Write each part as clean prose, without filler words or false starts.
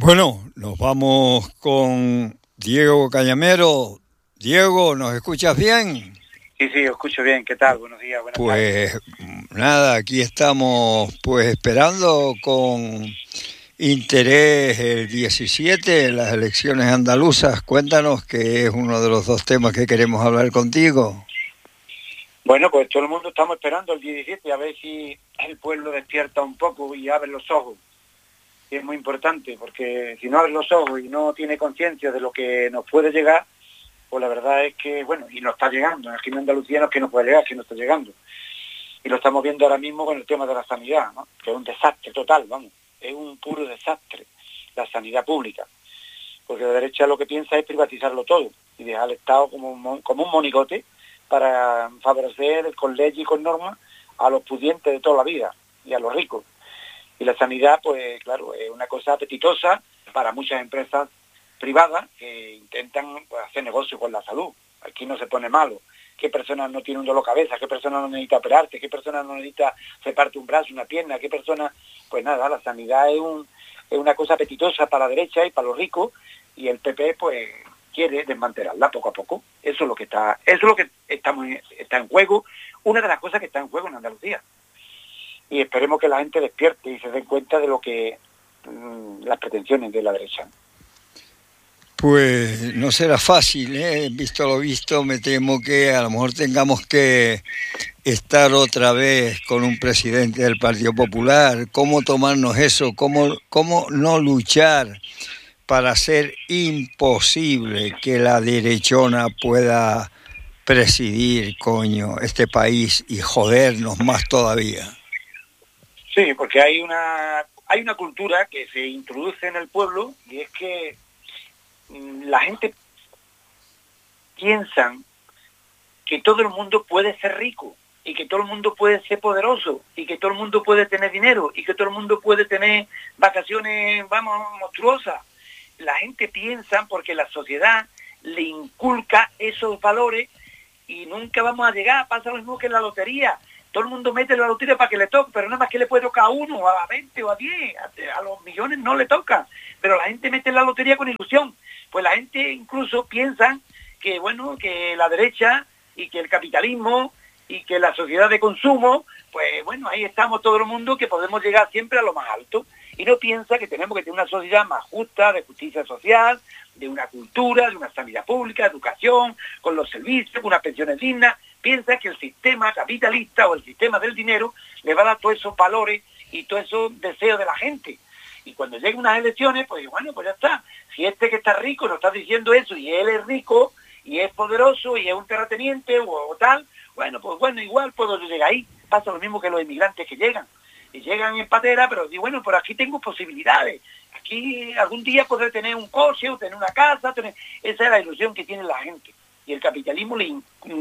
Bueno, nos vamos con Diego Cañamero. Diego, ¿nos escuchas bien? Sí, sí, os escucho bien. ¿Qué tal? Buenos días, buenas tardes. Pues nada, aquí estamos pues esperando con interés el 17, las elecciones andaluzas. Cuéntanos, que es uno de los dos temas que queremos hablar contigo. Bueno, pues todo el mundo estamos esperando el 17 a ver si el pueblo despierta un poco y abre los ojos. Y es muy importante, porque si no abre los ojos y no tiene conciencia de lo que nos puede llegar, pues la verdad es que, bueno, y no está llegando. Aquí en Andalucía no es que no puede llegar, es que no está llegando. Y lo estamos viendo ahora mismo con el tema de la sanidad, ¿no? Que es un desastre total, vamos. Es un puro desastre la sanidad pública. Porque la derecha lo que piensa es privatizarlo todo y dejar al Estado como un monigote para favorecer con leyes y con normas a los pudientes de toda la vida y a los ricos. Y la sanidad, pues claro, es una cosa apetitosa para muchas empresas privadas que intentan pues, hacer negocio con la salud. Aquí no se pone malo. ¿Qué persona no tiene un dolor de cabeza? ¿Qué persona no necesita operarse? ¿Qué persona no necesita separarte un brazo, una pierna? ¿Qué persona? Pues nada, la sanidad es una cosa apetitosa para la derecha y para los ricos, y el PP pues quiere desmantelarla poco a poco. Eso es lo que está en juego, una de las cosas que está en juego en Andalucía. Y esperemos que la gente despierte y se den cuenta de lo que las pretensiones de la derecha. Pues no será fácil, ¿eh? Visto lo visto, me temo que a lo mejor tengamos que estar otra vez con un presidente del Partido Popular. ¿Cómo tomarnos eso? ¿Cómo no luchar para hacer imposible que la derechona pueda presidir, coño, este país y jodernos más todavía? Sí, porque hay una cultura que se introduce en el pueblo, y es que la gente piensa que todo el mundo puede ser rico, y que todo el mundo puede ser poderoso, y que todo el mundo puede tener dinero, y que todo el mundo puede tener vacaciones, vamos, monstruosas. La gente piensa porque la sociedad le inculca esos valores y nunca vamos a llegar. Pasa lo mismo que en la lotería. Todo el mundo mete la lotería para que le toque, pero nada más que le puede tocar a uno, a 20 o a 10, a los millones no le toca. Pero la gente mete la lotería con ilusión. Pues la gente incluso piensa que, bueno, que la derecha y que el capitalismo y que la sociedad de consumo, pues bueno, ahí estamos todo el mundo, que podemos llegar siempre a lo más alto. Y no piensa que tenemos que tener una sociedad más justa, de justicia social, de una cultura, de una sanidad pública, educación, con los servicios, con unas pensiones dignas. Piensa que el sistema capitalista o el sistema del dinero le va a dar todos esos valores y todos esos deseos de la gente. Y cuando lleguen unas elecciones, pues bueno, pues ya está. Si este que está rico nos está diciendo eso, y él es rico, y es poderoso, y es un terrateniente o tal, bueno, pues bueno, igual puedo llegar ahí. Pasa lo mismo que los inmigrantes que llegan. Y llegan en patera, pero digo, bueno, por aquí tengo posibilidades. Aquí algún día podré tener un coche o tener una casa. Esa es la ilusión que tiene la gente. Y el capitalismo le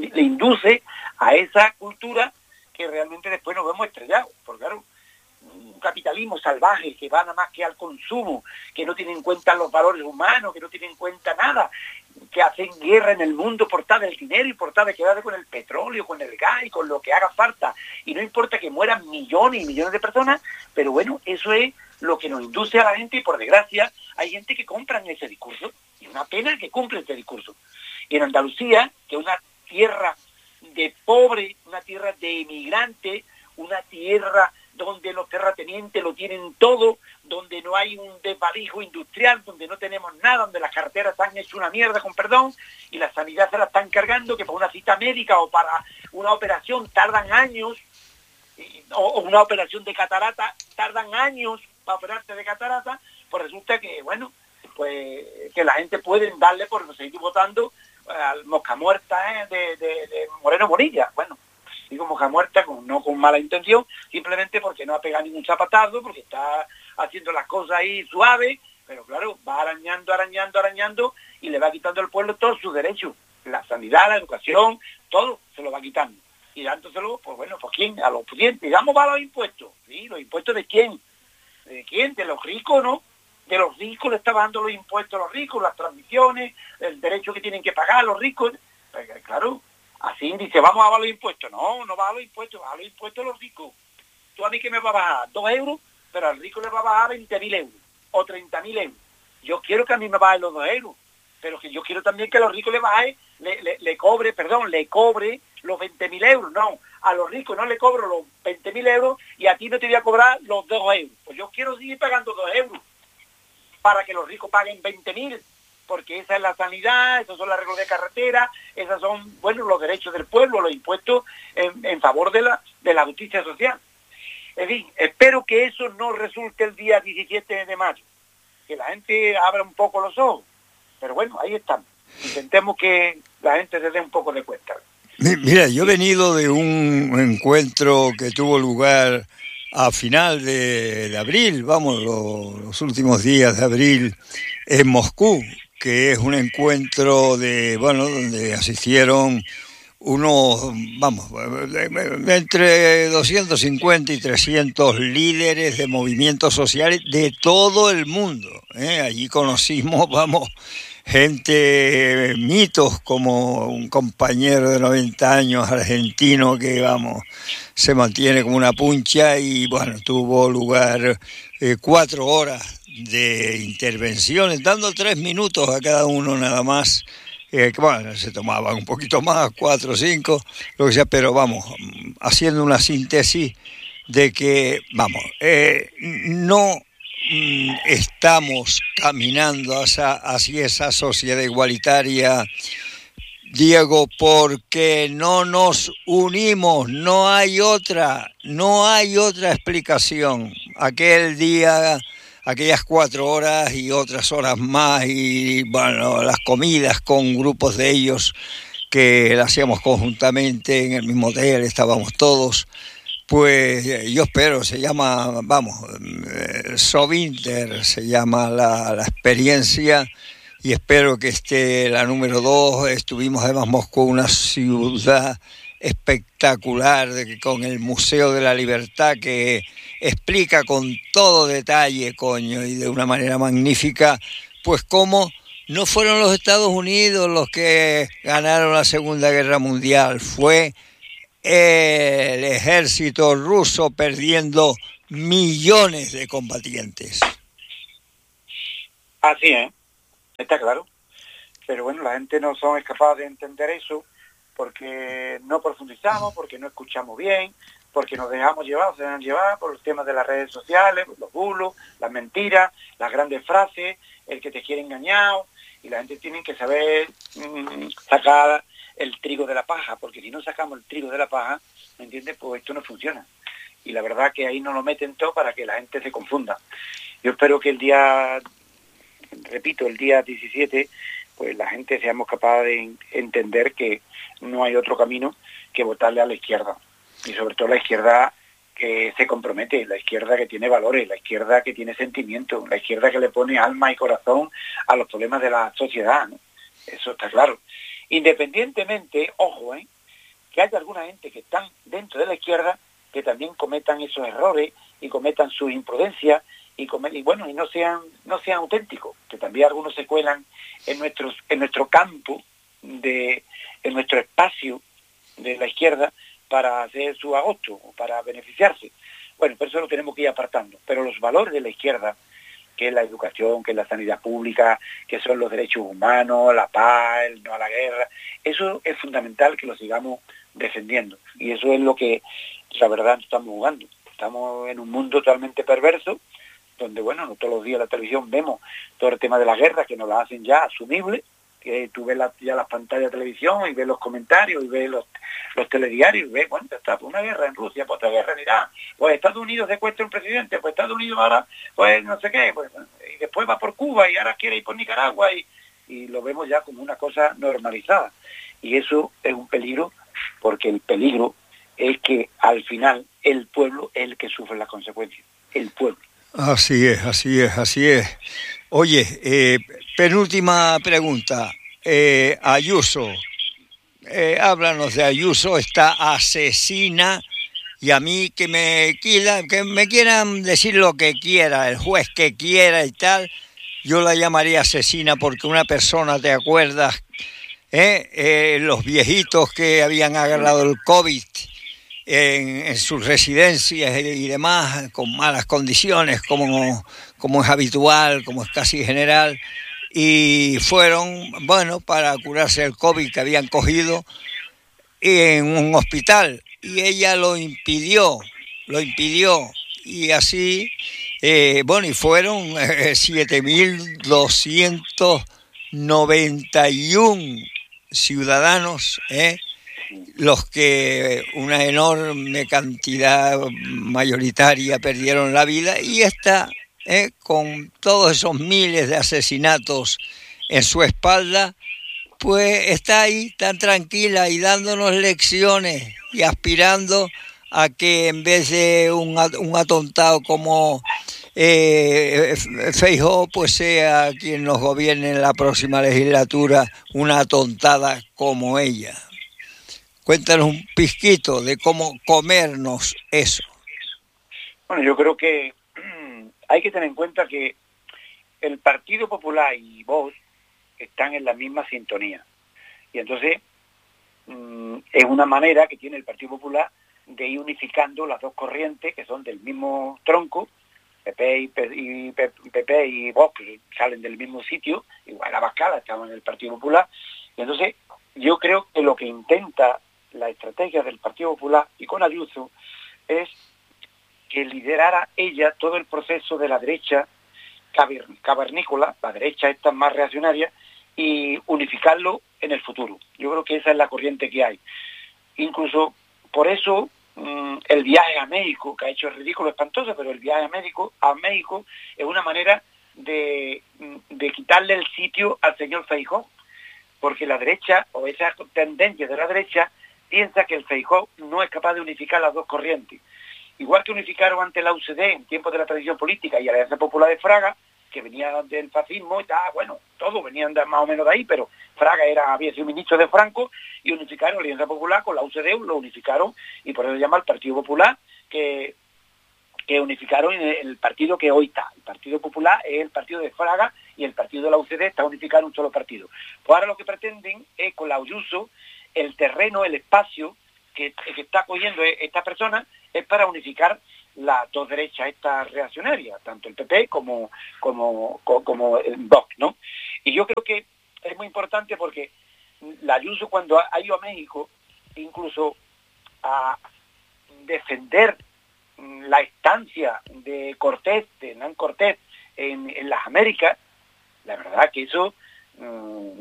induce a esa cultura que realmente después nos vemos estrellados. Porque claro, un capitalismo salvaje que va nada más que al consumo, que no tiene en cuenta los valores humanos, que no tiene en cuenta nada, que hacen guerra en el mundo por tal del dinero y por tal de quedarse con el petróleo, con el gas y con lo que haga falta. Y no importa que mueran millones y millones de personas, pero bueno, eso es lo que nos induce a la gente, y por desgracia hay gente que compra en ese discurso. Y una pena que cumple ese discurso. Y en Andalucía, que es una tierra de pobre, una tierra de emigrantes, una tierra donde los terratenientes lo tienen todo, donde no hay un desvalijo industrial, donde no tenemos nada, donde las carreteras están hechas una mierda, con perdón, y la sanidad se la están cargando, que para una cita médica o para una operación tardan años, o una operación de catarata tardan años para operarte de catarata. Pues resulta que, bueno, pues que la gente puede darle por seguir votando al mosca muerta de Moreno Bonilla. Bueno, digo mosca muerta no con mala intención, simplemente porque no ha pegado ningún zapatazo, porque está haciendo las cosas ahí suaves, pero claro, va arañando y le va quitando al pueblo todos sus derechos, la sanidad, la educación, todo se lo va quitando. Y dándoselo, pues bueno, pues ¿quién? A los pudientes. Digamos, va a los impuestos. ¿Sí? ¿Los impuestos de quién? ¿De quién? ¿De los ricos, no? De los ricos le está dando los impuestos a los ricos, las transmisiones, el derecho que tienen que pagar los ricos. Pues, claro, así dice, vamos a bajar los impuestos. No, no baja los impuestos, baja los impuestos a los ricos. Tú a mí que me va a bajar 2 euros, pero al rico le va a bajar 20.000 euros o 30.000 euros. yo quiero que a mí me bajen los 2 euros, pero que yo quiero también que a los ricos le baje, le cobre los 20.000 euros. No, a los ricos no le cobro los 20.000 euros y a ti no te voy a cobrar los 2 euros. Pues yo quiero seguir pagando 2 euros para que los ricos paguen 20.000, porque esa es la sanidad, esos son las reglas de carretera, esas son, bueno, los derechos del pueblo, los impuestos en favor de la justicia social. En fin, espero que eso no resulte el día 17 de mayo, que la gente abra un poco los ojos. Pero bueno, ahí estamos. Intentemos que la gente se dé un poco de cuenta. Mira, yo he venido de un encuentro que tuvo lugar a final de abril, los últimos días de abril, en Moscú, que es un encuentro donde asistieron entre 250 y 300 líderes de movimientos sociales de todo el mundo. Allí conocimos, gente, mitos como un compañero de 90 años argentino que, se mantiene como una puncha y, tuvo lugar 4 horas de intervenciones, dando 3 minutos a cada uno nada más. Se tomaban un poquito más, 4 o 5, lo que sea, pero haciendo una síntesis de que, no estamos caminando hacia esa sociedad igualitaria, Diego, porque no nos unimos, no hay otra explicación. Aquel día, aquellas 4 horas y otras horas más, y las comidas con grupos de ellos que las hacíamos conjuntamente en el mismo hotel, estábamos todos. Pues yo espero, se llama, Sovinter, se llama la experiencia, y espero que esté la número 2. Estuvimos además Moscú, una ciudad espectacular, con el Museo de la Libertad, que explica con todo detalle, y de una manera magnífica, pues cómo no fueron los Estados Unidos los que ganaron la Segunda Guerra Mundial, fue el ejército ruso perdiendo millones de combatientes. Así es, está claro. Pero bueno, la gente no es capaz de entender eso porque no profundizamos, porque no escuchamos bien, porque nos dejamos llevar por los temas de las redes sociales, los bulos, las mentiras, las grandes frases, el que te quiere engañar, y la gente tiene que saber sacar el trigo de la paja, porque si no sacamos el trigo de la paja, ¿me entiendes? Pues esto no funciona. Y la verdad que ahí no lo meten todo para que la gente se confunda. Yo espero que el día 17, pues la gente seamos capaces de entender que no hay otro camino que votarle a la izquierda. Y sobre todo la izquierda que se compromete, la izquierda que tiene valores, la izquierda que tiene sentimientos, la izquierda que le pone alma y corazón a los problemas de la sociedad, ¿no? Eso está claro. Independientemente, ojo, que haya alguna gente que están dentro de la izquierda que también cometan esos errores y cometan sus imprudencias y no sean auténticos, que también algunos se cuelan en nuestro campo, en nuestro espacio de la izquierda para hacer su agosto o para beneficiarse. Bueno, pero eso lo tenemos que ir apartando. Pero los valores de la izquierda, que es la educación, que es la sanidad pública, que son los derechos humanos, la paz, el no a la guerra, eso es fundamental que lo sigamos defendiendo. Y eso es lo que, la verdad, estamos jugando. Estamos en un mundo totalmente perverso, donde, no todos los días en la televisión vemos todo el tema de la guerra, que nos la hacen ya asumible, que tú ves ya las pantallas de televisión y ves los comentarios y ves los telediarios y ves, ya está, pues una guerra en Rusia, pues otra guerra en Irán, pues Estados Unidos secuestra un presidente, pues Estados Unidos ahora, pues no sé qué, y después va por Cuba y ahora quiere ir por Nicaragua y lo vemos ya como una cosa normalizada. Y eso es un peligro, porque el peligro es que al final el pueblo es el que sufre las consecuencias, el pueblo. Así es. Oye, penúltima pregunta. Ayuso, háblanos de Ayuso, esta asesina, y a mí que me quieran decir lo que quiera, el juez que quiera y tal, yo la llamaría asesina porque una persona, ¿te acuerdas? Los viejitos que habían agarrado el COVID en sus residencias y demás, con malas condiciones, como como es habitual, como es casi general, y fueron, bueno, para curarse el COVID que habían cogido en un hospital, y ella lo impidió, y así, bueno, y fueron 7.291 ciudadanos, los que una enorme cantidad mayoritaria perdieron la vida, y esta, con todos esos miles de asesinatos en su espalda, pues está ahí tan tranquila y dándonos lecciones y aspirando a que en vez de un atontado como Feijóo, pues sea quien nos gobierne en la próxima legislatura una atontada como ella. Cuéntanos un pizquito de cómo comernos eso. Bueno, yo creo que hay que tener en cuenta que el Partido Popular y Vox están en la misma sintonía. Y entonces es una manera que tiene el Partido Popular de ir unificando las dos corrientes que son del mismo tronco, PP y Vox, que salen del mismo sitio, igual Abascal estaban en el Partido Popular. Y entonces yo creo que lo que intenta la estrategia del Partido Popular y con Ayuso es que liderara ella todo el proceso de la derecha cavernícola, la derecha esta más reaccionaria, y unificarlo en el futuro. Yo creo que esa es la corriente que hay. Incluso por eso el viaje a México, que ha hecho el ridículo espantoso, pero el viaje a México es una manera de quitarle el sitio al señor Feijóo, porque la derecha, o esa tendencia de la derecha, piensa que el Feijóo no es capaz de unificar las dos corrientes. Igual que unificaron ante la UCD en tiempos de la transición política y Alianza Popular de Fraga, que venía del fascismo y tal, bueno, todos venían más o menos de ahí, pero Fraga había sido ministro de Franco, y unificaron Alianza Popular con la UCD, lo unificaron, y por eso se llama el Partido Popular, que unificaron el partido que hoy está. El Partido Popular es el partido de Fraga, y el partido de la UCD está unificado en un solo partido. Pues ahora lo que pretenden es, con la Ayuso, el terreno, el espacio que está cogiendo esta persona, es para unificar las dos derechas estas reaccionarias, tanto el PP como el Vox, ¿no? Y yo creo que es muy importante porque la Ayuso, cuando ha ido a México, incluso a defender la estancia de Cortés, de Hernán Cortés, en las Américas, la verdad que eso